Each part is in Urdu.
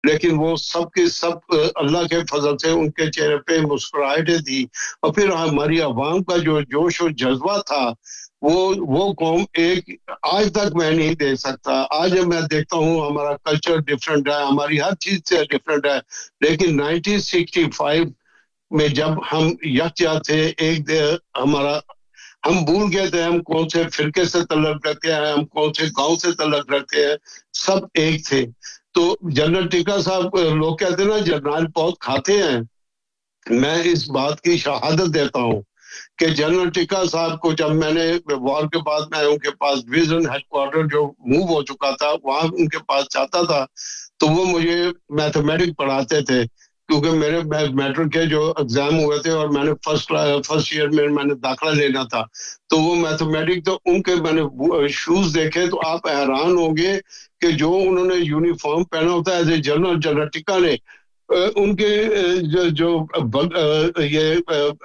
लेकिन वो सब के सब अल्लाह के फजल से उनके चेहरे पे मुस्कुराहटें थी। और फिर हमारी आवाम का जो जोश और जज्बा था, वो कौम एक आज तक मैं नहीं देख सकता। आज मैं देखता हूँ हमारा कल्चर डिफरेंट है, हमारी हर चीज से डिफरेंट है, लेकिन 1965 में जब हम यकजा थे, हमारा हम भूल गए थे हम कौन से फिरके से तल्लुक रखते हैं, हम कौन से गांव से तल्लुक रखते हैं, सब एक थे। तो जनरल टिक्का साहब, लोग कहते हैं ना जरनैल बहुत खाते हैं, मैं इस बात की शहादत देता हूँ कि जनरल टिक्का साहब को जब मैंने वॉर के बाद मैं उनके पास डिवीजन हेडक्वार्टर जो मूव हो चुका था वहां उनके पास जाता था, तो वो मुझे मैथमेटिक्स पढ़ाते थे, क्योंकि मेरे मैट्रिक के जो एग्जाम हुए थे और मैंने फर्स्ट ईयर में मैंने दाखिला लेना था, तो वो मैथमेटिक्स, तो उनके मैंने शूज देखे तो आप हैरान होंगे कि जो उन्होंने यूनिफॉर्म पहना होता है एज ए जनरल टिक्का ने, उनके ये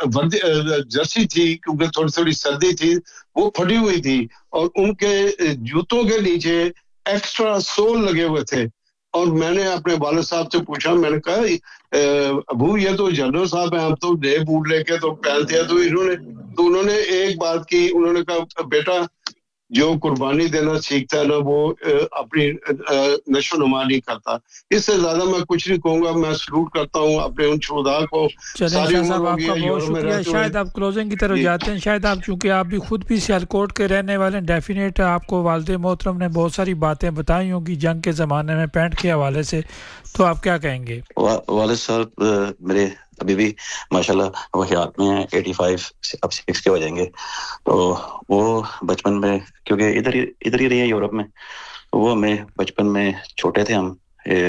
जर्सी थी, क्योंकि थोड़ी थोड़ी सर्दी थी, वो फटी हुई थी, और उनके जूतों के नीचे एक्स्ट्रा सोल लगे हुए थे। और मैंने अपने वालिद साहब से पूछा, मैंने कहा अबू ये तो जनरल साहब हैं, हम तो नए बूट लेके तो पहनते हैं, तो उन्होंने एक बात की, उन्होंने कहा बेटा जो कुर्बानी देना सीखता है ना वो अपनी नशो नुमा नहीं करता। इससे ज्यादा मैं कुछ नहीं कहूंगा। मैं सलूट करता हूँ अपने उन शुहदा को। चलें शाह साहब, आपका बहुत शुक्रिया। शायद आप क्लोजिंग की तरफ जाते हैं, शायद आप, चूँकि आप भी खुद भी सियालकोट के रहने वाले हैं, डेफिनेट आपको वालिद मोहतरम ने बहुत सारी बातें बताई होंगी जंग के ज़माने में पैंट के हवाले से, तो आप क्या कहेंगे? वालिद साहब मेरे अभी भी माशाल्लाह वहियात में हैं, 85 अब 6 के हो जाएंगे। तो वो बचपन में, क्योंकि इधर ही रही है यूरोप में, तो वो हमें बचपन में छोटे थे हम,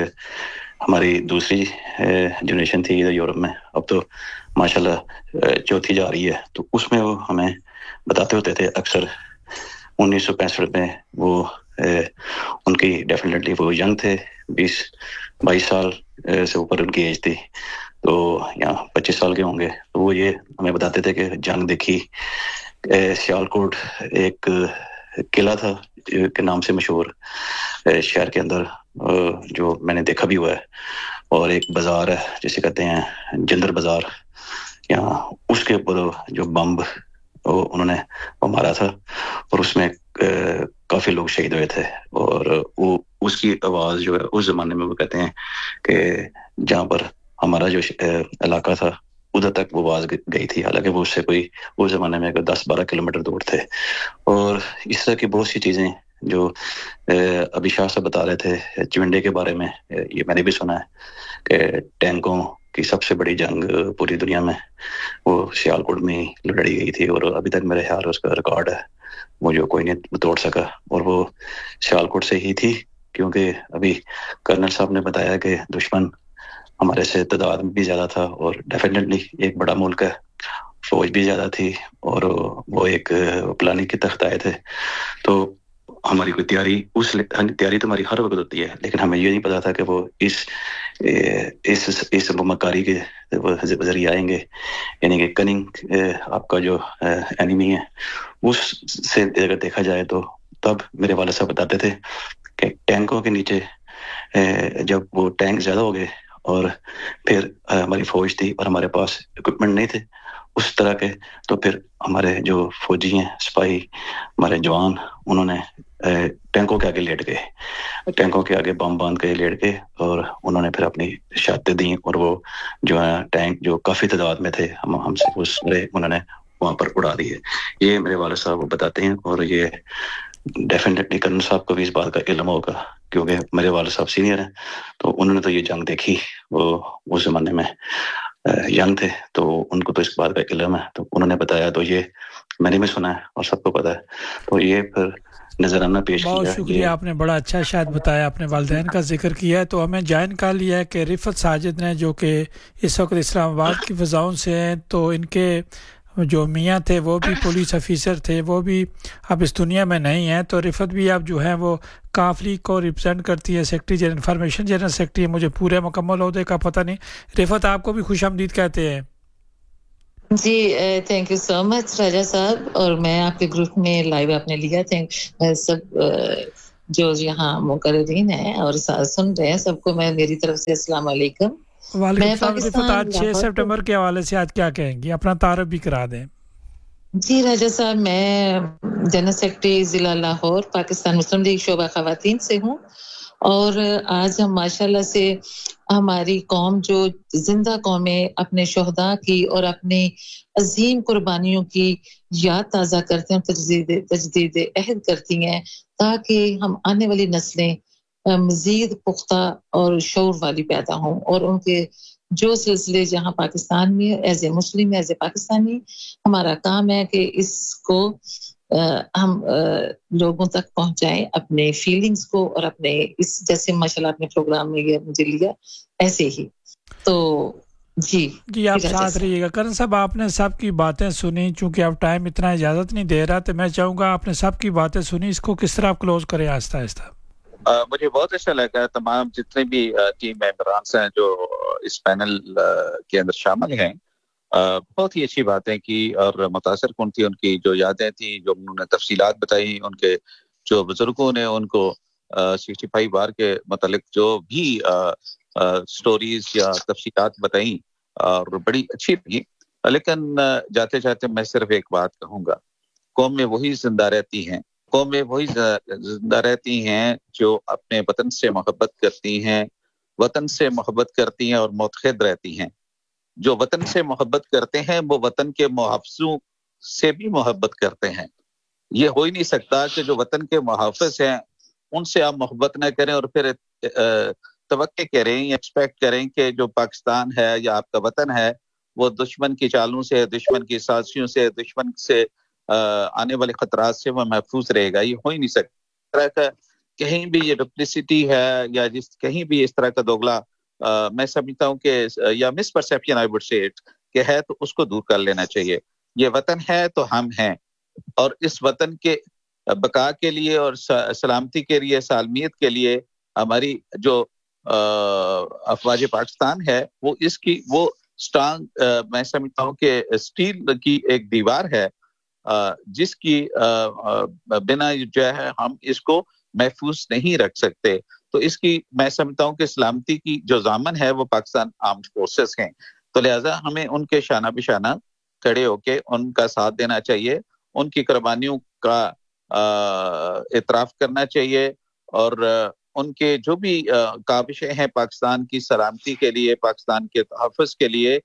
हमारी दूसरी जनरेशन थी इधर यूरोप में, अब तो माशाल्लाह चौथी जा रही है। तो उसमें वो हमें बताते होते थे अक्सर 1965 में वो उनकी डेफिनेटली वो यंग थे, 20-22 साल से ऊपर उनकी एज थी, तो यहाँ 25 साल के होंगे। तो वो ये हमें बताते थे कि जंग देखी, सियालकोट एक किला था के नाम से मशहूर शहर के अंदर, जो मैंने देखा भी हुआ है, और एक बाजार है जिसे कहते हैं जिंदर बाजार, यहाँ उसके ऊपर जो बम उन्होंने मारा था, और उसमें काफी लोग शहीद हुए थे। और वो उसकी आवाज जो है उस जमाने में वो कहते हैं कि जहाँ पर हमारा जो इलाका था उधर तक वो आवाज गई थी, हालांकि वो उससे कोई उस जमाने में 10-12 किलोमीटर दूर थे। और इस तरह की बहुत सी चीजें जो अभी शाह साहब बता रहे थे चिवंडे के बारे में, ये मैंने भी सुना है कि टैंकों की सबसे बड़ी जंग पूरी दुनिया में वो सियालकोट में लड़ी गई थी, और अभी तक मेरे ख्याल उसका रिकॉर्ड है वो जो कोई नहीं तोड़ सका, और वो सियालकोट से ही थी। क्योंकि अभी कर्नल साहब ने बताया कि दुश्मन हमारे से तादाद में भी ज्यादा था, और डेफिनेटली एक बड़ा मुल्क है, फौज भी ज्यादा थी, और वो एक प्लानिंग के तहत आए थे। तो हमारी कोई तैयारी तो हमारी हर वक्त होती है, लेकिन हमें ये नहीं पता था कि वो इस मक्कारी के जरिए आएंगे, यानी कि कनिंग आपका जो एनिमी है उससे अगर देखा जाए तो तब मेरे वाले साहब बताते थे कि टैंकों के नीचे जब वो टैंक ज्यादा हो गए और फिर हमारी फौज थी और हमारे पास इक्विपमेंट नहीं थे उस तरह के, तो फिर हमारे जो फौजी हैं, सिपाही, हमारे जवान, उन्होंने टैंकों के आगे लेट गए, टैंकों के आगे बम बांध के लेट गए, और उन्होंने फिर अपनी शहादतें दी, और वो जो है टैंक जो काफ़ी तादाद में थे हमसे उन्होंने वहाँ पर उड़ा दिए। ये मेरे वाले साहब बताते हैं, और ये डेफिनेटली कर्नल साहब को भी इस बात का इल्म होगा, क्योंकि मेरे वाले साहब सीनियर हैं, तो उन्होंने तो ये जंग देखी, वो उस जमाने में यंग थे, तो उनको तो इस बात का इल्म है, तो उन्होंने बताया, तो ये मैंने भी सुना है और सबको पता है। तो ये फिर नजराना पेश किया। बहुत शुक्रिया, आपने बड़ा अच्छा शायद बताया, आपने वालिदैन का जिक्र किया है। तो हमें ज्वाइन कर लिया है कि रिफत साजिद ने, जो कि इस वक्त इस्लामाबाद की फ़ज़ाओं से हैं, तो इनके जो मियाँ थे वो भी पुलिस ऑफिसर थे, वो भी अब इस दुनिया में नहीं हैं। तो रिफत भी अब जो है वो काफली को रिप्रेजेंट करती है, secretary general information general secretary है, मुझे पूरे मुकम्मल ओहदे का पता नहीं। रिफत, आपको भी खुशामदीद कहते हैं जी। थैंक यू सो मच राजा साहब, और मैं आपके ग्रुप में लाइव आपने लिया, थैंक सब जो यहाँ मुकर्ररीन हैं और सुन रहे हैं, सबको मैं मेरी तरफ से अस्सलाम वालेकुम। वालेकुम मैं सलाम रिफत, पाकिस्तान आज 6 लाहौर सितंबर के हवाले से आज क्या कहेंगी, अपना तारुफ भी करा दें। जी राजा साहब, मैं जनरल सेक्रेटरी जिला लाहौर पाकिस्तान मुस्लिम लीग शोबा खवातीन से हूँ। और आज हम माशाल्लाह से हमारी कौम जो जिंदा कौमें अपने शोहदा की और अपनी अजीम कुर्बानियों की याद ताज़ा करते हैं, तजदीद अहद करती हैं, ताकि हम आने वाली नस्लें मजीद पुख्ता और शऊर वाली पैदा हों और उनके जो सिलसिले जहाँ पाकिस्तान में as a Muslim as a Pakistani हमारा काम है कि इसको हम लोगों तक पहुंचाएं, अपने फीलिंग्स को और अपने इस जैसे माशाल्लाह अपने प्रोग्राम में ये मुझे लिया ऐसे ही तो जी आप साथ रहिएगा। करण साहब, आपने सबकी बातें सुनी, चूंकि अब टाइम इतना इजाजत नहीं दे रहा, तो मैं चाहूँगा आपने सबकी बातें सुनी, इसको किस तरह आप क्लोज करें आहिस्ता आहिस्ता। मुझे बहुत अच्छा लगा तमाम जितने भी टीम मेंबरान हैं जो इस पैनल के अंदर शामिल हैं, बहुत ही अच्छी बातें की और मुतासर कन थी उनकी जो यादें थी, जो उन्होंने तफसीलात बताई, उनके जो बुजुर्गों ने उनको 65 बार के मतलब जो भी स्टोरीज या तफसीलात बताई और बड़ी अच्छी लगी। लेकिन जाते जाते मैं सिर्फ एक बात कहूँगा, कौम में वही जिंदा रहती हैं, कौम में वही जिंदा रहती हैं जो अपने वतन से मोहब्बत करती हैं, वतन से मोहब्बत करती हैं और मुतहद रहती हैं। जो वतन से मोहब्बत करते हैं वो वतन के मुहाफ़िज़ों से भी मोहब्बत करते हैं। ये हो ही नहीं सकता कि जो वतन के मुहाफ़िज़ हैं उनसे आप मोहब्बत न करें और फिर तवक्के करें या एक्सपेक्ट करें कि जो पाकिस्तान है या आपका वतन है वो दुश्मन की चालों से, दुश्मन की साजिशों से, दुश्मन से आने वाले खतरात से वो महफूज रहेगा। ये हो ही नहीं सकता। कहीं भी ये डुप्लिसिटी है या जिस कहीं भी इस तरह का दोगला मैं समझता हूँ कि या miss perception I would say it कि है तो उसको दूर कर लेना चाहिए। ये वतन है तो हम हैं और इस वतन के बका के लिए और सलामती के लिए, सालमियत के लिए हमारी जो अफवाज पाकिस्तान है वो इसकी वो स्ट्रांग मैं समझता हूँ कि स्टील की एक दीवार है जिसकी बिना जो है हम इसको महफूज नहीं रख सकते। तो इसकी मैं समझता हूँ कि सलामती की जो ज़ामन है वो पाकिस्तान आर्म्ड फोर्सेस हैं, तो लिहाजा हमें उनके शाना बिशाना खड़े होके उनका साथ देना चाहिए, उनकी कुर्बानियों का इतराफ़ करना चाहिए और उनके जो भी काविशें हैं पाकिस्तान की सलामती के लिए, पाकिस्तान के तहफ़्फ़ुज़ के लिए,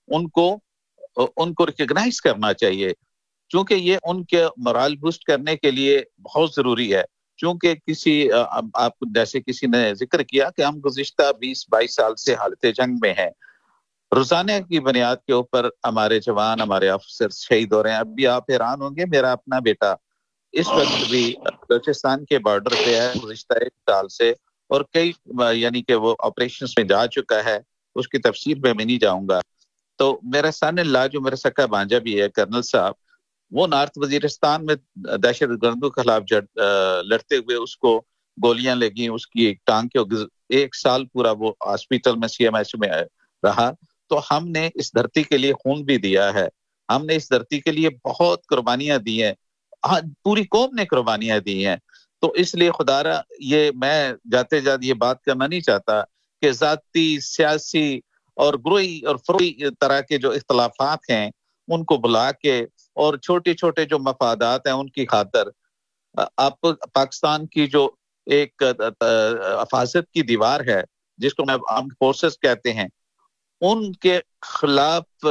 उनको रिकॉग्नाइज करना चाहिए, क्योंकि ये उनके मोरल बूस्ट करने के लिए बहुत ज़रूरी है। क्योंकि किसी आप जैसे किसी ने जिक्र किया कि हम गुज़िश्ता 20-22 साल से हालत जंग में हैं, रोज़ाना की बुनियाद के ऊपर हमारे जवान, हमारे अफसर शहीद हो रहे हैं। अभी आप हैरान होंगे, मेरा अपना बेटा इस वक्त भी बलूचिस्तान के बॉर्डर पे है गुज़िश्ता 1 साल से और कई यानी कि वो ऑपरेशंस में जा चुका है, उसकी तफसील में मैं नहीं जाऊँगा। तो मेरा सन इन लॉ जो मेरा सका भांजा भी है कर्नल साहब, वो नॉर्थ वजीरिस्तान में दहशतगर्दों के खिलाफ लड़ते हुए उसको गोलियां लगी, उसकी एक टांग के 1 साल पूरा वो हॉस्पिटल में सीएमएच में रहा। तो हमने इस धरती के लिए खून भी दिया है, हमने इस धरती के लिए बहुत कुर्बानियां दी हैं, पूरी कौम ने कुर्बानियां दी हैं। तो इसलिए खुदारा ये मैं जाते जाते ये बात करना नहीं चाहता कि जाती, सियासी और ग्रोई और फ्रोई तरह के जो इख्तलाफात हैं उनको बुला के और छोटे-छोटे जो मफादात हैं उनकी खातिर आप पाकिस्तान की जो एक हिफाजत की दीवार है जिसको मैं आर्म्ड फोर्सेस कहते हैं, उनके खिलाफ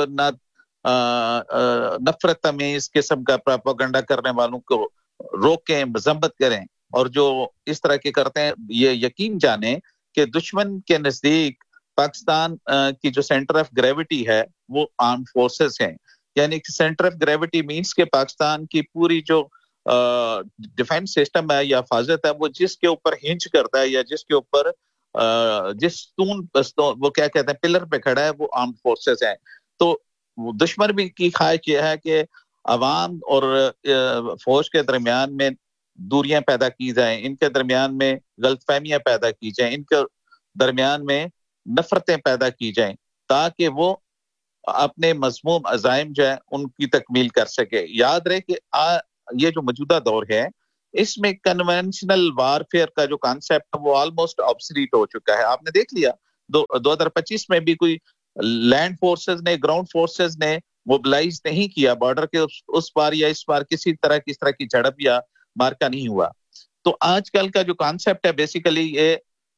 नफरत तमीज़ किस्म का प्रोपेगेंडा करने वालों को रोकें, मजम्मत करें और जो इस तरह के करते हैं ये यकीन जाने कि दुश्मन के नजदीक पाकिस्तान की जो सेंटर ऑफ ग्रेविटी है वो आर्म्ड फोर्सेस हैं। यानी कि सेंटर ऑफ ग्रेविटी मीन्स के पाकिस्तान की पूरी जो डिफेंस सिस्टम है या हिफाजत है वो जिसके ऊपर हिंज करता है या जिसके ऊपर जिस वो क्या कहते हैं पिलर पे खड़ा है वो आर्म्ड फोर्सेस है। तो दुश्मन भी की ख्वाहिश यह है कि अवाम और फौज के दरमियान में दूरियां पैदा की जाएं, इनके दरमियान में गलतफहमियां पैदा की जाएं, इनके दरमियान में नफरतें पैदा की जाएं ताकि वो अपने मज़मूम अज़ाइम जो है उनकी तकमील कर सके। याद रहे कि ये जो मौजूदा दौर है اس میں کنونشنل وارفیئر کا جو کانسیپٹ ہے وہ آلموسٹ آبسلیٹ ہو چکا ہے. آپ نے دیکھ لیا 2025 میں بھی کوئی لینڈ فورسز نے گراؤنڈ فورسز نے موبلائز نہیں کیا بارڈر کے اس پار یا اس پار کسی طرح کی جھڑپ یا مارکا نہیں ہوا. تو آج کل کا جو کانسیپٹ ہے بیسیکلی یہ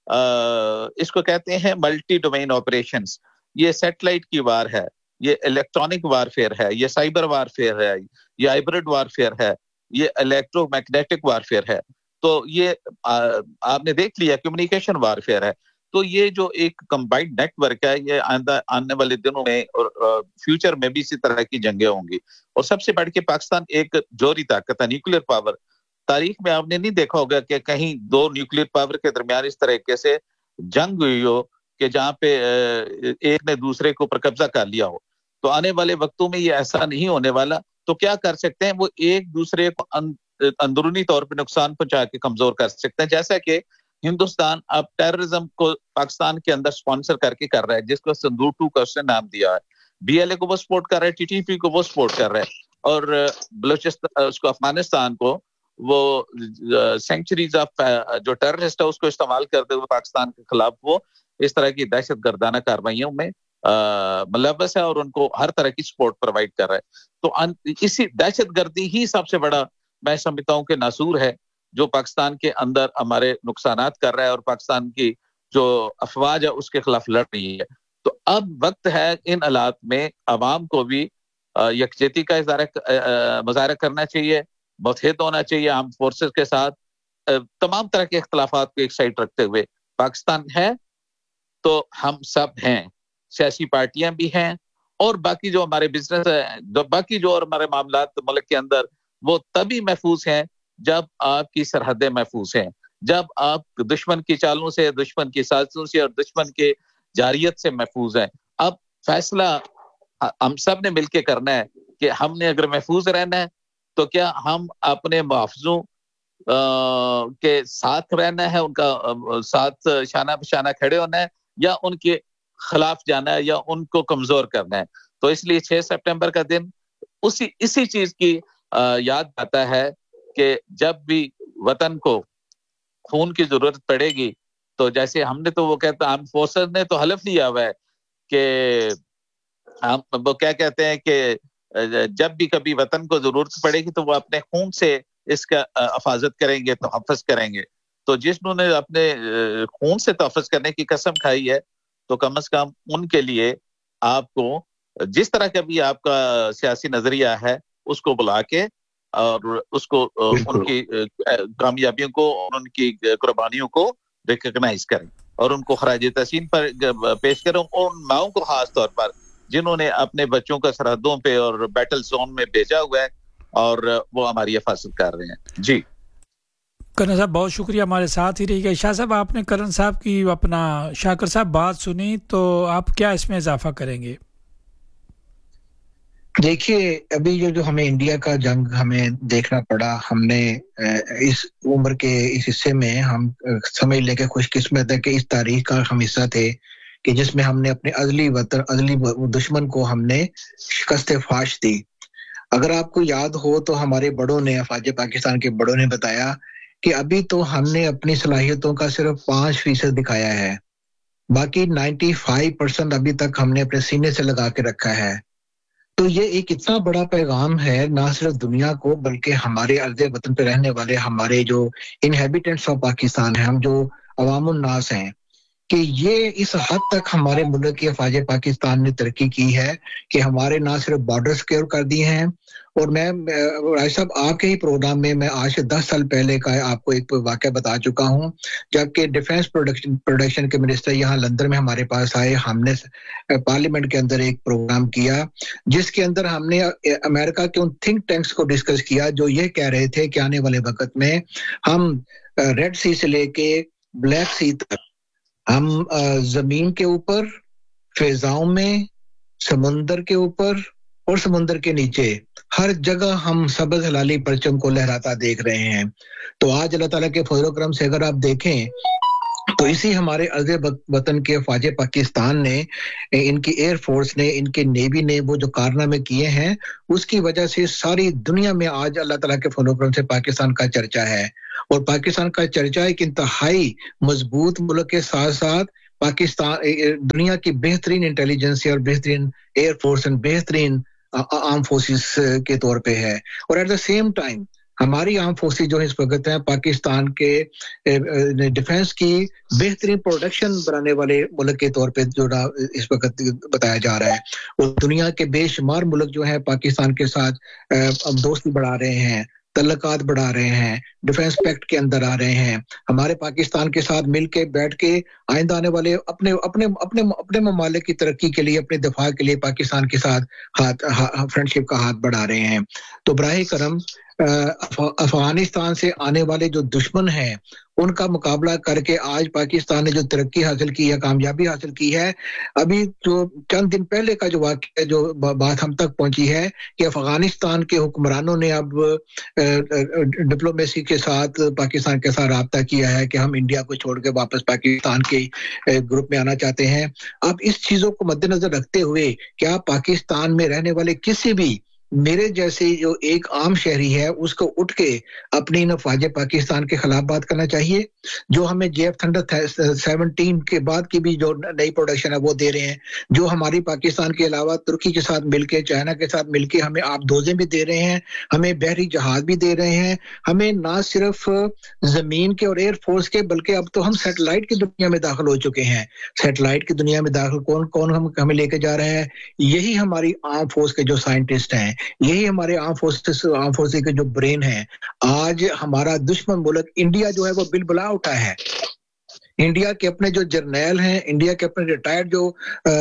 اس کو کہتے ہیں ملٹی ڈومین آپریشنز. یہ سیٹلائٹ کی وار ہے, یہ الیکٹرانک وارفیئر ہے, یہ سائبر وارفیئر ہے, یہ ہائبرڈ وارفیئر ہے, یہ الیکٹرو میگنیٹک وارفیئر ہے. تو یہ آپ نے دیکھ لیا کمیونیکیشن وارفیئر ہے. تو یہ جو ایک کمبائنڈ نیٹ ورک ہے یہ آنے والے دنوں میں اور فیوچر میں بھی اسی طرح کی جنگیں ہوں گی. اور سب سے بڑھ کے پاکستان ایک جوہری طاقت ہے, نیوکلیر پاور. تاریخ میں آپ نے نہیں دیکھا ہوگا کہ کہیں دو نیوکلیر پاور کے درمیان اس طریقے سے جنگ ہوئی ہو کہ جہاں پہ ایک نے دوسرے کو پر قبضہ کر لیا ہو. تو آنے والے وقتوں میں یہ ایسا نہیں ہونے والا. تو کیا کر سکتے ہیں, وہ ایک دوسرے کو اندرونی طور پہ نقصان پہنچا کے کمزور کر سکتے ہیں. جیسا کہ ہندوستان اب ٹیررزم کو پاکستان کے اندر سپانسر کر کے کر رہا ہے, جس کو سندور 2 کا اس نے نام دیا ہے. بی ایل اے کو وہ سپورٹ کر رہا ہے, ٹی ٹی پی کو وہ سپورٹ کر رہا ہے, اور بلوچستان اس کو افغانستان کو وہ سینچریز آف جو ٹیررسٹ ہے اس کو استعمال کرتے ہوئے پاکستان کے خلاف وہ اس طرح کی دہشت گردانہ کارروائیوں میں ملوث ہے اور ان کو ہر طرح کی سپورٹ پرووائڈ کر رہا ہے. تو اسی دہشت گردی ہی سب سے بڑا میں سمجھتا ہوں کہ ناسور ہے جو پاکستان کے اندر ہمارے نقصانات کر رہا ہے اور پاکستان کی جو افواج ہے اس کے خلاف لڑ رہی ہے. تو اب وقت ہے ان حالات میں عوام کو بھی یکجہتی کا مظاہرہ کرنا چاہیے, متحد ہونا چاہیے آرم فورسز کے ساتھ, تمام طرح کے اختلافات کو ایک سائڈ رکھتے ہوئے. پاکستان ہے تو ہم سب ہیں, سیاسی پارٹیاں بھی ہیں, اور باقی جو ہمارے بزنس ہے, باقی جو اور ہمارے معاملات ملک کے اندر وہ تبھی محفوظ ہیں جب آپ کی سرحدیں محفوظ ہیں, جب آپ دشمن کی چالوں سے, دشمن کی سازشوں سے اور دشمن کے جاریت سے محفوظ ہیں. اب فیصلہ ہم سب نے مل کے کرنا ہے کہ ہم نے اگر محفوظ رہنا ہے تو کیا ہم اپنے محافظوں کے ساتھ رہنا ہے, ان کا ساتھ شانہ بشانہ کھڑے ہونا ہے, یا ان کے خلاف جانا ہے, یا ان کو کمزور کرنا ہے. تو اس لیے 6 سپٹمبر کا دن اسی چیز کی یاد آتا ہے کہ جب بھی وطن کو خون کی ضرورت پڑے گی تو جیسے ہم نے تو وہ کہتا آرم فورسز نے تو حلف لیا ہوا ہے کہ ہم وہ کیا کہتے ہیں کہ جب بھی کبھی وطن کو ضرورت پڑے گی تو وہ اپنے خون سے اس کا حفاظت کریں گے, تحفظ کریں گے. تو جنہوں نے اپنے خون سے تحفظ کرنے کی قسم کھائی ہے تو کم از کم ان کے لیے آپ کو جس طرح کا بھی آپ کا سیاسی نظریہ ہے اس کو بلا کے اور اس کو ان کی کامیابیوں کو اور ان کی قربانیوں کو ریکگنائز کریں اور ان کو خراج تحسین پر پیش کریں, اور ان ماؤں کو خاص طور پر جنہوں نے اپنے بچوں کا سرحدوں پہ اور بیٹل زون میں بھیجا ہوا ہے اور وہ ہماری حفاظت کر رہے ہیں. جی کرن صاحب بہت شکریہ, ہمارے ساتھ ہی رہی گئے. شاہ صاحب آپ نے کرن صاحب کی اپنا شاکر صاحب بات سنی, تو آپ کیا اس میں اضافہ کریں گے؟ دیکھیے ابھی جو ہمیں انڈیا کا جنگ ہمیں دیکھنا پڑا, ہم نے اس عمر کے اس حصے میں ہم سمجھ لیں کہ خوش قسمت ہے کہ اس تاریخ کا ہم حصہ تھے کہ جس میں ہم نے اپنے ازلی دشمن کو ہم نے شکست فاش دی. اگر آپ کو یاد ہو تو ہمارے بڑوں نے, افواج پاکستان کے بڑوں نے بتایا کہ ابھی تو ہم نے اپنی صلاحیتوں کا صرف 5% دکھایا ہے, باقی 95% ابھی تک ہم نے اپنے سینے سے لگا کے رکھا ہے. تو یہ ایک اتنا بڑا پیغام ہے نہ صرف دنیا کو بلکہ ہمارے ارض وطن پہ رہنے والے ہمارے جو انہیبیٹنٹس آف پاکستان ہیں, ہم جو عوام الناس ہیں, کہ یہ اس حد تک ہمارے ملک کی افواج پاکستان نے ترقی کی ہے کہ ہمارے نہ صرف بارڈر سیکیور کر دیے ہیں. اور میں راج صاحب آپ کے ہی پروگرام میں آج سے 10 سال پہلے کا آپ کو ایک واقعہ بتا چکا ہوں, جبکہ ڈیفنس پروڈکشن کے منسٹر یہاں لندن میں ہمارے پاس آئے. ہم نے پارلیمنٹ کے اندر ایک پروگرام کیا جس کے اندر ہم نے امریکہ کے ان تھنک ٹینکس کو ڈسکس کیا جو یہ کہہ رہے تھے کہ آنے والے وقت میں ہم ریڈ سی سے لے کے بلیک سی تک ہم زمین کے اوپر, فضاؤں میں, سمندر کے اوپر اور سمندر کے نیچے ہر جگہ ہم سبز ہلالی پرچم کو لہراتا دیکھ رہے ہیں. تو آج اللہ تعالیٰ کے فضل و کرم سے اگر آپ دیکھیں تو اسی ہمارے عزیز وطن کے فوج پاکستان نے ان کی ایئر فورس نے ان کے نیوی نے وہ جو کارنامے کیے ہیں اس کی وجہ سے ساری دنیا میں آج اللہ تعالیٰ کے فضل و کرم سے پاکستان کا چرچا ہے اور پاکستان کا چرچا ایک انتہائی مضبوط ملک کے ساتھ ساتھ پاکستان دنیا کی بہترین انٹیلیجنس اور بہترین ایئر فورس اور بہترین آرم فورسز کے طور پہ ہے اور ایٹ دا سیم ٹائم ہماری آرم فورسز جو اس وقت ہیں پاکستان کے ڈیفنس کی بہترین پروڈکشن بنانے والے ملک کے طور پہ جو اس وقت بتایا جا رہا ہے اور دنیا کے بے شمار ملک جو ہیں پاکستان کے ساتھ دوستی بڑھا رہے ہیں تعلقات بڑھا رہے ہیں ڈیفنس پیکٹ کے اندر آ رہے ہیں ہمارے پاکستان کے ساتھ مل کے بیٹھ کے آئندہ آنے والے اپنے ممالک کی ترقی کے لیے اپنے دفاع کے لیے پاکستان کے ساتھ فرینڈشپ کا ہاتھ بڑھا رہے ہیں تو براہ کرم افغانستان سے آنے والے جو دشمن ہیں ان کا مقابلہ کر کے آج پاکستان نے جو ترقی حاصل کی ہے کامیابی حاصل کی ہے ابھی جو چند دن پہلے کا جو واقعہ جو بات ہم تک پہنچی ہے کہ افغانستان کے حکمرانوں نے اب ڈپلومیسی کے ساتھ پاکستان کے ساتھ رابطہ کیا ہے کہ ہم انڈیا کو چھوڑ کے واپس پاکستان کے گروپ میں آنا چاہتے ہیں اب اس چیزوں کو مد نظر رکھتے ہوئے کیا پاکستان میں رہنے والے کسی بھی میرے جیسے جو ایک عام شہری ہے اس کو اٹھ کے اپنی افواج پاکستان کے خلاف بات کرنا چاہیے جو ہمیں جے ایف تھنڈر 17 کے بعد کی بھی جو نئی پروڈکشن ہے وہ دے رہے ہیں جو ہماری پاکستان کے علاوہ ترکی کے ساتھ مل کے چائنا کے ساتھ مل کے ہمیں آپ دوزیں بھی دے رہے ہیں ہمیں بحری جہاز بھی دے رہے ہیں ہمیں نہ صرف زمین کے اور ایئر فورس کے بلکہ اب تو ہم سیٹلائٹ کی دنیا میں داخل ہو چکے ہیں سیٹلائٹ کی دنیا میں داخل کون ہمیں لے کے جا رہے ہیں یہی ہماری آرم فورس کے جو سائنٹسٹ ہیں یہی ہمارے آرم فورسز کے جو برین ہیں آج ہمارا دشمن ملک انڈیا جو ہے وہ بلبلا اٹھا ہے انڈیا کے اپنے جو جرنیل ہیں انڈیا کے اپنے ریٹائرڈ جو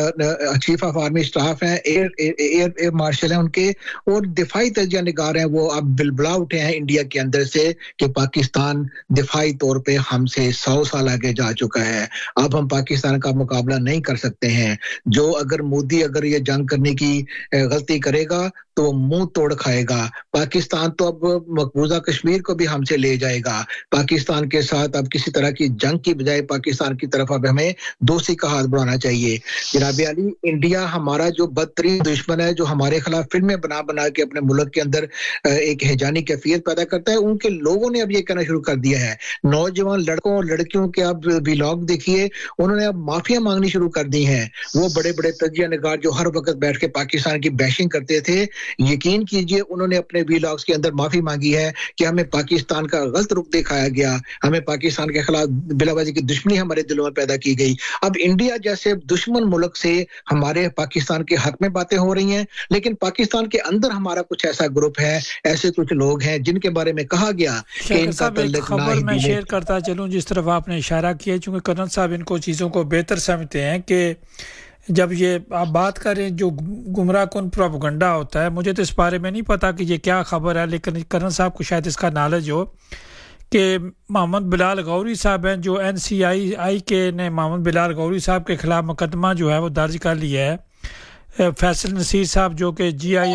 چیف آف آرمی سٹاف ہیں ایئر مارشل ہیں ان کے اور دفاعی تجزیہ نگار ہیں وہ اب بلبلا اٹھے ہیں انڈیا کے اندر سے کہ پاکستان دفاعی طور پہ ہم سے 100 سال آگے جا چکا ہے اب ہم پاکستان کا مقابلہ نہیں کر سکتے ہیں جو اگر مودی اگر یہ جنگ کرنے کی غلطی کرے گا تو وہ منہ توڑ کھائے گا پاکستان تو اب مقبوضہ کشمیر کو بھی ہم سے لے جائے گا پاکستان کے ساتھ اب کسی طرح کی جنگ کی بجائے پاکستان کی طرف اب ہمیں دوستی کا ہاتھ بڑھانا چاہیے جناب علی انڈیا ہمارا جو بدترین دشمن ہے جو ہمارے خلاف فلمیں بنا کے اپنے ملک کے اندر ایک ہیجانی کیفیت پیدا کرتا ہے ان کے لوگوں نے اب یہ کہنا شروع کر دیا ہے نوجوان لڑکوں اور لڑکیوں کے اب ویلاگ دیکھیے انہوں نے اب معافیاں مانگنی شروع کر دی ہیں وہ بڑے بڑے تجزیہ نگار جو ہر وقت بیٹھ کے پاکستان کی بیشنگ کرتے تھے یقین کیجئے انہوں نے اپنے ویلاگز کے اندر معافی مانگی ہے کہ ہمیں پاکستان کا غلط رخ دکھایا گیا ہمیں پاکستان کے خلاف بلا وجہ کی دشمنی ہمارے دلوں میں پیدا کی گئی اب انڈیا جیسے دشمن ملک سے ہمارے پاکستان کے حق میں باتیں ہو رہی ہیں لیکن پاکستان کے اندر ہمارا کچھ ایسا گروپ ہے ایسے کچھ لوگ ہیں جن کے بارے میں کہا گیا کہ ان کا تعلق خبر میں شیئر کرتا چلوں جس طرف آپ نے اشارہ کیا چونکہ کرنل صاحب ان کو چیزوں کو بہتر سمجھتے ہیں کہ جب یہ آپ بات کریں جو گمراہ کن پروپیگنڈا ہوتا ہے مجھے تو اس بارے میں نہیں پتا کہ یہ کیا خبر ہے لیکن کرنل صاحب کو شاید اس کا نالج ہو کہ محمد بلال غوری صاحب ہیں جو NCI کے نے محمد بلال غوری صاحب کے خلاف مقدمہ جو ہے وہ درج کر لیا ہے فیصل نصیر صاحب جو کہ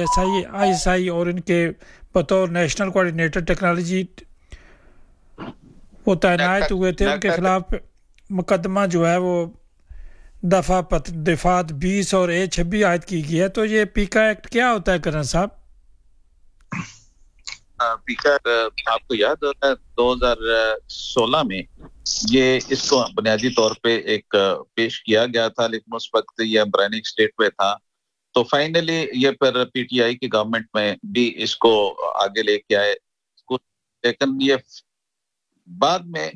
GISI اور ان کے بطور نیشنل کوآرڈینیٹر ٹیکنالوجی وہ تعینات ہوئے تھے ان کے خلاف مقدمہ جو ہے وہ دفعات 20 اور A26 عائد کی گئی ہے تو یہ پیکا ایکٹ کیا ہوتا ہے کرن صاحب پیکا آپ کو یاد ہوتا ہے 2016 میں یہ اس کو بنیادی طور پہ ایک پیش کیا گیا تھا لیکن اس وقت یہ بریننگ سٹیٹ پہ تھا تو فائنلی یہ پھر PTI کی گورنمنٹ میں بھی اس کو آگے لے کے آئے لیکن یہ بعد میں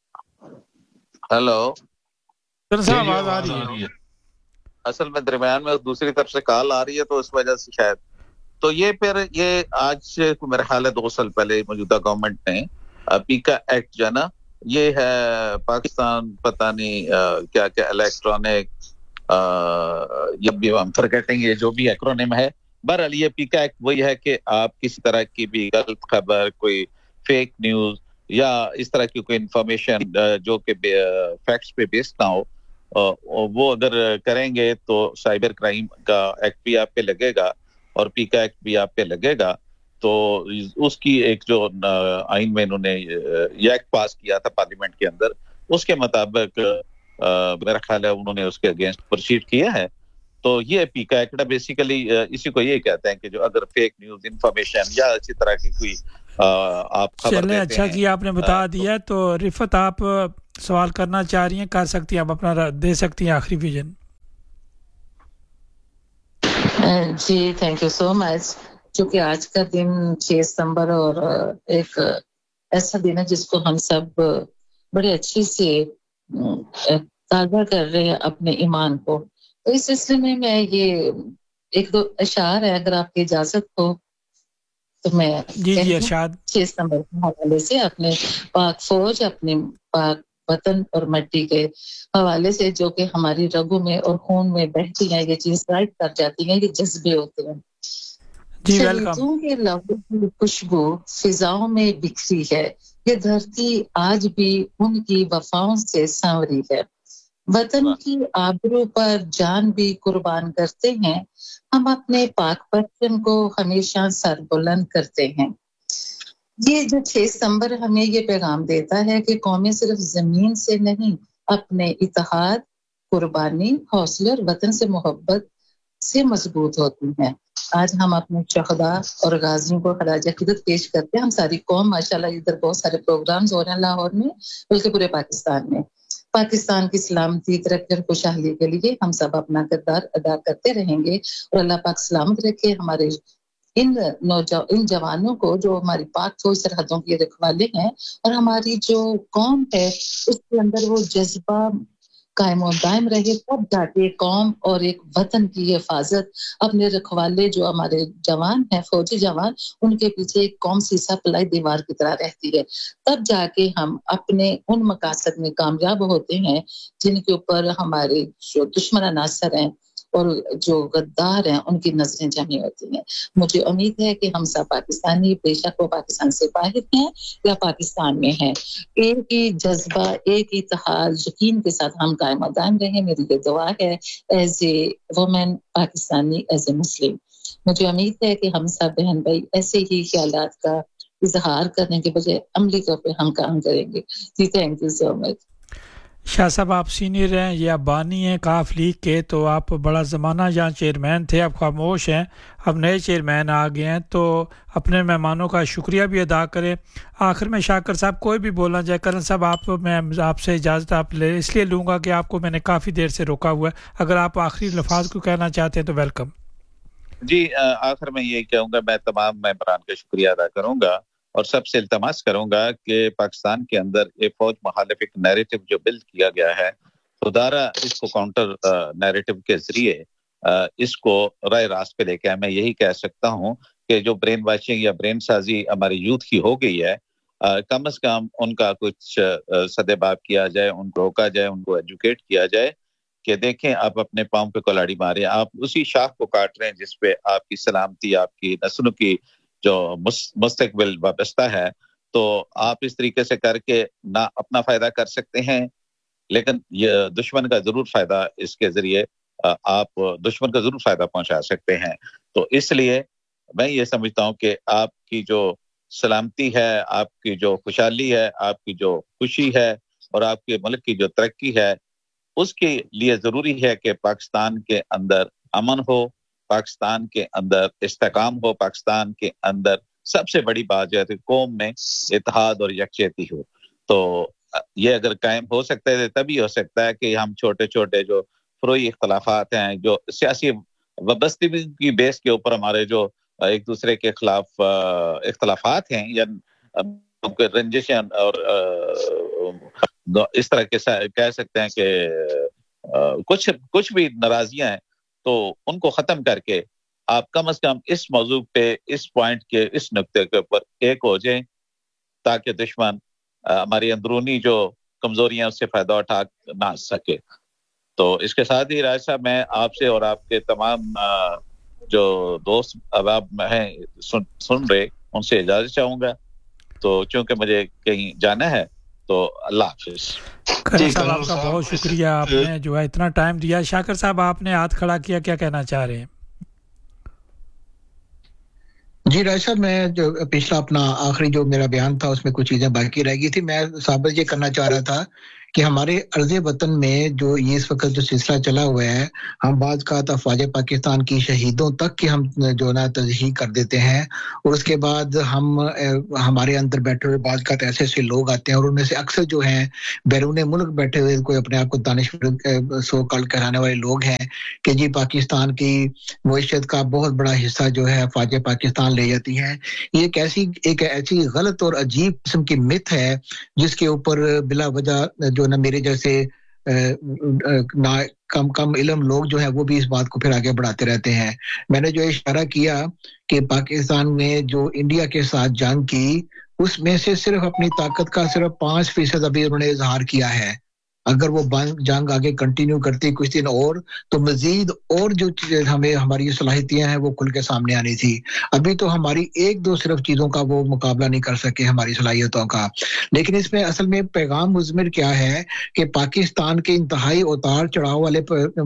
ہیلو آواز آ رہی ہے اصل میں درمیان میں دوسری طرف سے کال آ رہی ہے تو اس وجہ سے شاید تو یہ پھر یہ آج سے میرے خیال ہے 2 سال پہلے موجودہ گورنمنٹ نے پیکا ایکٹ جو ہے نا یہ ہے پاکستان پتہ نہیں کیا کیا الیکٹرانک یہ بھی ہم فرگیٹنگ یہ جو بھی ایکرونیم ہے بہرحال یہ پیکا ایکٹ وہی ہے کہ آپ کسی طرح کی بھی غلط خبر کوئی فیک نیوز یا اس طرح کی کوئی انفارمیشن جو کہ فیکٹس پہ بیسڈ نہ ہو وہ اگر کریں گے تو سائبر کرائم کا ایکٹ بھی آپ پہ لگے گا اور پیکا ایکٹ بھی آپ پہ لگے گا تو اس کی ایک جو آئین میں انہوں نے یہ ایکٹ پاس کیا تھا پارلیمنٹ کے اندر उसके मुताबिक मेरा ख्याल है उन्होंने उसके अगेंस्ट प्रोसीड किया है। तो ये पीका एक्ट बेसिकली इसी को ये कहते हैं कि जो अगर फेक न्यूज इंफॉर्मेशन या इसी तरह की कोई आप खबर देते हैं। अच्छा किया आपने बता दिया। तो रिफत आप सवाल करना चाह रही हैं, कर सकती हैं, आप अपना दे सकती हैं आखिरी vision. Ji thank you so much. क्योंकि आज का दिन 6 सितंबर और एक ऐसा दिन है जिसको हम सब बड़े अच्छे से ताज़ा कर रहे हैं अपने ईमान को। तो इस सिलसिले में मैं ये एक दो अशार है, अगर आपकी इजाजत हो तो मैं जी अरशाद 6 सितंबर के हवाले से अपने पाक फौज, अपने पाक वतन और मिट्टी के हवाले से, जो कि हमारी रगों में और खून में बहती हैं, ये चीज राइट कर जाती हैं, ये जज्बे होते हैं। शहीदों के लहू की खुशबू फिजाओं में बिखरी है, ये धरती आज भी उनकी वफाओं से सांवरी है। वतन की आबरू पर जान भी कुर्बान करते हैं, हम अपने पाक वतन को हमेशा सर बुलंद करते हैं। ये जो 6 सितंबर हमें ये पैगाम देता है कि कौमें सिर्फ जमीन से नहीं, अपने इत्तेहाद, कुर्बानी, हौसले और वतन से मोहब्बत से मजबूत होती हैं। आज हम अपने शहदा और गाजियों को खराज अकीदत पेश करते हैं। हम सारी कौम माशाल्लाह, इधर बहुत सारे प्रोग्राम्स हो रहे हैं लाहौर में, बल्कि पूरे पाकिस्तान में। पाकिस्तान की सलामती, तरक्की और खुशहाली के लिए हम सब अपना किरदार अदा करते रहेंगे और अल्लाह पाक सलामत रखे हमारे इन जवानों को जो हमारी पाक फौज सरहदों के रखवाले हैं, और हमारी जो कौम है उसके अंदर वो जज्बा कायम और दायम रहे, तब जाके कौम और एक वतन की हिफाजत, अपने रखवाले जो हमारे जवान हैं, फौजी जवान, उनके पीछे एक कौम सीसा पलाई दीवार की तरह रहती है। तब जाके हम अपने उन मकासद में कामयाब होते हैं जिनके ऊपर हमारे जो दुश्मन अनासर हैं और जो गद्दार हैं उनकी नजरें जमी होती हैं। मुझे उम्मीद है कि हम सब पाकिस्तानी, बेशक वो पाकिस्तान से बाहर हैं या पाकिस्तान में हैं, एक ही जज्बा, एक ही इत्तेहाद, यकीन के साथ हम कायम दायम रहें। मेरी ये दुआ है as a women Pakistani, as a मुस्लिम। मुझे उम्मीद है कि हम सब बहन भाई ऐसे ही ख्यालात का इजहार करने के बजाय अमली तौर पर हम काम करेंगे। जी thank you so much. Shah साहब आप सीनियर हैं या बानी हैं काफ लीग के, तो आप बड़ा ज़माना यहाँ चेयरमैन थे, आप खामोश हैं, अब नए चेयरमैन आ गए हैं, तो अपने मेहमानों का शुक्रिया भी अदा करें। आखिर में शाकर साहब कोई भी बोलना चाहे, करण साहब आप, मैं आपसे इजाज़त आप ले इसलिए लूँगा कि आपको मैंने काफ़ी देर से रोका हुआ है, अगर आप आखिरी लफ्ज़ को कहना चाहते हैं तो वेलकम। जी आखिर में यही कहूँगा, मैं तमाम मेंबरान का शुक्रिया अदा करूँगा और सबसे इल्तमास करूंगा कि पाकिस्तान के अंदर एक फौज मुखालिफ एक नैरेटिव जो बिल्ड किया गया है, तो दारा इसको काउंटर नैरेटिव के जरिए इसको राय रास्त पे लेके आए। मैं यही कह सकता हूं कि जो ब्रेन वॉशिंग या ब्रेन साजी हमारे यूथ की हो गई है, कम से कम उनका कुछ सदेबाब किया जाए, उनको रोका जाए, उनको एजुकेट किया जाए कि देखें आप अपने पाँव पे कुल्हाड़ी मारे, आप उसी शाख को काट रहे हैं जिसपे आपकी सलामती, आपकी नस्लों की जो मुस्तकबिल वाबस्ता है। तो आप इस तरीके से करके ना अपना फायदा कर सकते हैं, लेकिन ये दुश्मन का जरूर फायदा, इसके जरिए आप दुश्मन का जरूर फायदा पहुंचा सकते हैं। तो इसलिए मैं ये समझता हूं कि आपकी जो सलामती है, आपकी जो खुशहाली है, आपकी जो खुशी है और आपके मुल्क की जो तरक्की है, उसके लिए जरूरी है कि पाकिस्तान के अंदर अमन हो, पाकिस्तान के अंदर इस्तेकाम हो, पाकिस्तान के अंदर सबसे बड़ी बात जो है कौम में इत्तेहाद और यकजहती हो। तो ये अगर कायम हो सकता है तभी हो सकता है कि हम छोटे छोटे जो फरोई इख्तलाफात हैं, जो सियासी वबस्तगी की बेस के ऊपर हमारे जो एक दूसरे के खिलाफ इख्तलाफात हैं या रंजिश और इस तरह के कह सकते हैं कि कुछ भी नाराजियां हैं, तो उनको खत्म करके आप कम से कम इस मौजू पे, इस पॉइंट के, इस नुक्ते के ऊपर एक हो जाएं, ताकि दुश्मन हमारी अंदरूनी जो कमजोरियां उससे फायदा उठा ना सके। तो इसके साथ ही राज साहब, मैं आपसे और आपके तमाम जो दोस्त अब हैं सुन रहे, उनसे इजाजत चाहूंगा। तो चूंकि मुझे कहीं जाना है, तो अल्लाह हाफिज। करण साहब आपका बहुत शुक्रिया, आपने जो है इतना टाइम दिया। शाकर साहब आपने हाथ खड़ा किया, क्या कहना चाह रहे हैं? जी राज साहब, मैं जो पिछला अपना आखिरी जो मेरा बयान था उसमें कुछ चीजें बाकी रह गई थी। मैं साबित ये करना चाह रहा था کہ ہمارے ارض وطن میں جو یہ اس وقت جو سلسلہ چلا ہوا ہے، ہم بعض کا افواج پاکستان کی شہیدوں تک کی ہم جو نا تضحیق کر دیتے ہیں، اور اس کے بعد ہم ہمارے اندر بیٹھے ہوئے بعض کا ایسے ایسے لوگ آتے ہیں، اور ان میں سے اکثر جو ہیں بیرون ملک بیٹھے ہوئے کوئی اپنے آپ کو دانشور سو کال کہلانے والے لوگ ہیں کہ جی پاکستان کی معیشت کا بہت بڑا حصہ جو ہے افواج پاکستان لے جاتی ہے. یہ ایک ایسی غلط اور عجیب قسم کی مت ہے جس کے اوپر بلا وجہ جو نا میرے جیسے کم علم لوگ جو ہیں وہ بھی اس بات کو پھر آگے بڑھاتے رہتے ہیں. میں نے جو اشارہ کیا کہ پاکستان نے جو انڈیا کے ساتھ جنگ کی، اس میں سے صرف اپنی طاقت کا صرف 5% ابھی انہوں نے اظہار کیا ہے. اگر وہ جنگ آگے کنٹینیو کرتی کچھ دن اور تو مزید اور جو ہمیں ہماری صلاحیتیں ہیں وہ کھل کے سامنے آنی تھی. ابھی تو ہماری ایک دو صرف چیزوں کا وہ مقابلہ نہیں کر سکے ہماری صلاحیتوں کا. لیکن اس میں اصل میں پیغام مضمر کیا ہے کہ پاکستان کے انتہائی اتار چڑھاؤ والے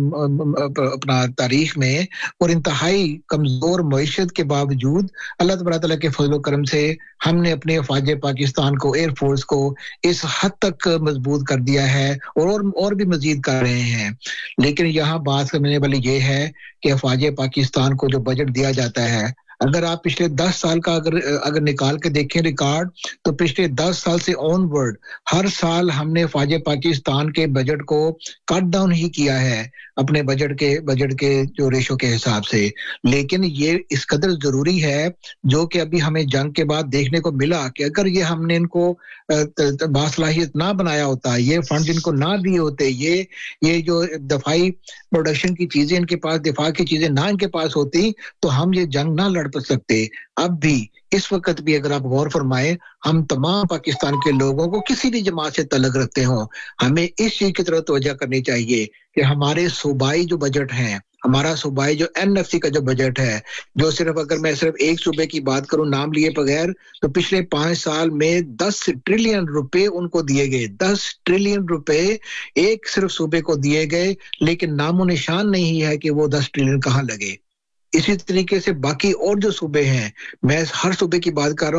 اپنا تاریخ میں اور انتہائی کمزور معیشت کے باوجود اللہ تبارک تعالیٰ کے فضل و کرم سے ہم نے اپنے افواج پاکستان کو، ایئر فورس کو اس حد تک مضبوط کر دیا ہے اور بھی مزید کر رہے ہیں. لیکن یہاں بات کرنے والی یہ ہے کہ افواج پاکستان کو جو بجٹ دیا جاتا ہے، اگر آپ پچھلے 10 سال کا اگر نکال کے دیکھیں ریکارڈ، تو پچھلے 10 سال سے آن ورڈ ہر سال ہم نے افواج پاکستان کے بجٹ کو کٹ ڈاؤن ہی کیا ہے اپنے بجٹ کے جو ریشو کے حساب سے. لیکن یہ اس قدر ضروری ہے جو کہ ابھی ہمیں جنگ کے بعد دیکھنے کو ملا کہ اگر یہ ہم نے ان کو باصلاحیت نہ بنایا ہوتا، یہ فنڈ ان کو نہ دیے ہوتے، یہ جو دفاعی پروڈکشن کی چیزیں ان کے پاس، دفاع کی چیزیں نہ ان کے پاس ہوتی، تو ہم یہ جنگ نہ لڑ سکتے. اب بھی اس وقت بھی اگر آپ غور فرمائیں، ہم تمام پاکستان کے لوگوں کو کسی بھی جماعت سے تعلق رکھتے ہوں، ہمیں اس چیز کی طرف توجہ کرنی چاہیے کہ ہمارے صوبائی جو بجٹ ہیں، ہمارا صوبائی جو NFC کا جو بجٹ ہے، جو صرف اگر میں صرف ایک صوبے کی بات کروں نام لیے بغیر، تو پچھلے 5 سال میں 10 ٹریلین روپے ان کو دیے گئے. 10 ٹریلین روپے ایک صرف صوبے کو دیے گئے، لیکن نام و نشان نہیں ہے کہ وہ 10 ٹریلین کہاں لگے. اسی طریقے سے باقی اور جو صوبے ہیں، میں ہر صوبے کی بات کر رہا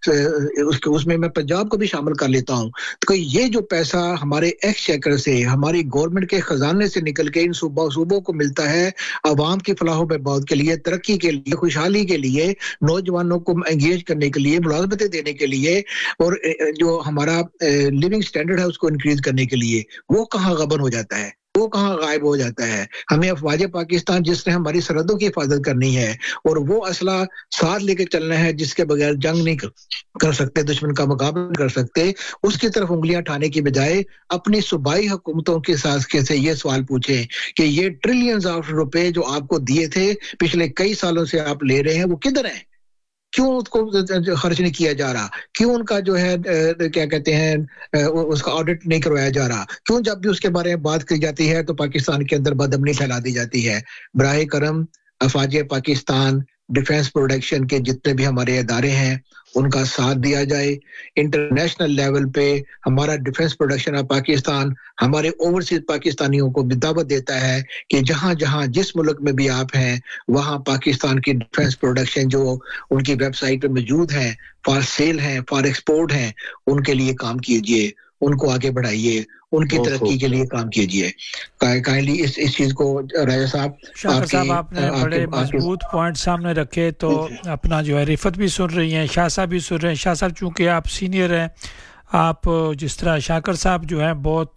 ہوں، اس میں پنجاب کو بھی شامل کر لیتا ہوں، تو یہ جو پیسہ ہمارے ایکسچیکر سے، ہماری گورنمنٹ کے خزانے سے نکل کے ان صوبوں کو ملتا ہے عوام کی فلاح و بہبود کے لیے، ترقی کے لیے، خوشحالی کے لیے، نوجوانوں کو انگیج کرنے کے لیے، ملازمتیں دینے کے لیے، اور جو ہمارا لیونگ سٹینڈرڈ ہے اس کو انکریز کرنے کے لیے، وہ کہاں غبن ہو جاتا ہے، وہ کہاں غائب ہو جاتا ہے. ہمیں افواج پاکستان جس نے ہماری سرحدوں کی حفاظت کرنی ہے اور وہ اسلحہ ساتھ لے کے چلنا ہے جس کے بغیر جنگ نہیں کر سکتے، دشمن کا مقابلہ نہیں کر سکتے، اس کی طرف انگلیاں اٹھانے کی بجائے اپنی صوبائی حکومتوں کے ساتھ سے یہ سوال پوچھیں کہ یہ ٹریلینز آف روپے جو آپ کو دیے تھے پچھلے کئی سالوں سے آپ لے رہے ہیں، وہ کدھر ہیں؟ کیوں اس کو خرچ نہیں کیا جا رہا؟ کیوں ان کا جو ہے کیا کہتے ہیں اس کا آڈٹ نہیں کروایا جا رہا؟ کیوں جب بھی اس کے بارے میں بات کی جاتی ہے تو پاکستان کے اندر بدامنی پھیلا دی جاتی ہے؟ براہ کرم افواج پاکستان، ڈیفنس پروڈکشن کے جتنے بھی ہمارے ادارے ہیں ان کا ساتھ دیا جائے. انٹرنیشنل لیول پہ ہمارا ڈیفنس پروڈکشن آف پاکستان ہمارے اوورسیز پاکستانیوں کو بھی دعوت دیتا ہے کہ جہاں جہاں جس ملک میں بھی آپ ہیں وہاں پاکستان کی ڈیفنس پروڈکشن جو ان کی ویب سائٹ پہ موجود ہیں، فار سیل ہیں، فار ایکسپورٹ ہیں، ان کے لیے کام کیجئے، ان کو آگے بڑھائیے، ان کی ترقی کے لیے کام کیجئے. کائنڈلی اس چیز کو راجہ صاحب، شاکر صاحب آپ نے بڑے مضبوط پوائنٹ سامنے رکھے. تو اپنا جو ہے رفت بھی سن رہی ہیں، شاہ صاحب بھی سن رہے ہیں. شاہ صاحب چونکہ آپ سینئر ہیں، آپ جس طرح شاکر صاحب جو ہیں بہت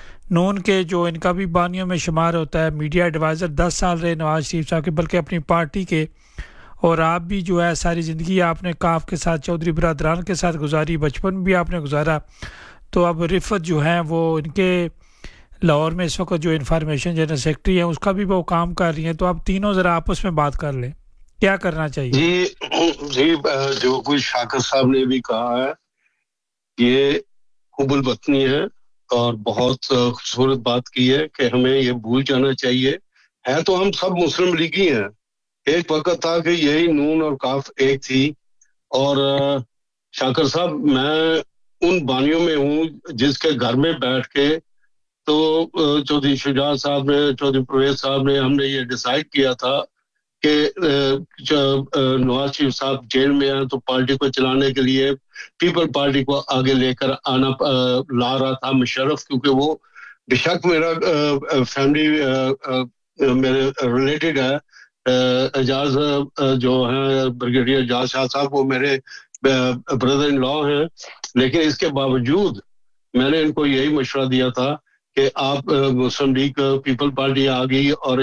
نون کے جو ان کا بھی بانیوں میں شمار ہوتا ہے، میڈیا ایڈوائزر 10 سال رہے نواز شریف صاحب کے، بلکہ اپنی پارٹی کے، اور آپ بھی جو ہے ساری زندگی آپ نے کاف کے ساتھ، چودھری برادران کے ساتھ گزاری، بچپن بھی آپ نے گزارا. تو اب رفت جو ہیں وہ ان کے لاہور میں اس وقت جو انفارمیشن جنرل سیکرٹری ہیں اس کا بھی وہ کام کر رہی ہیں. تو آپ تینوں ذرا آپس میں بات کر لیں، کیا کرنا چاہیے؟ جی جو کچھ شاکر صاحب نے بھی کہا ہے یہ حب الوطنی ہے اور بہت خوبصورت بات کی ہے کہ ہمیں یہ بھول جانا چاہیے. ہے تو ہم سب مسلم لیگی ہیں. ایک وقت تھا کہ یہی نون اور کاف ایک تھی. اور شاکر صاحب میں ان بانیوں میں ہوں جس کے گھر میں بیٹھ کے تو چودھری شجاع صاحب نے، چودھری پرویز صاحب نے، ہم نے یہ ڈیسائیڈ کیا تھا کہ نواز شریف صاحب جیل میں ہیں تو پارٹی کو چلانے کے لیے پیپل پارٹی کو آگے لے کر آنا لا رہا تھا مشرف، کیونکہ وہ بے شک میرا فیملی میرے ریلیٹڈ ہے. اعجاز جو ہیں بریگیڈیئر اعجاز شاہ صاحب وہ میرے بردر ان لا ہیں، لیکن اس کے باوجود میں نے ان کو یہی مشورہ دیا تھا کہ آپ مسلم لیگ پیپل پارٹی آ گئی اور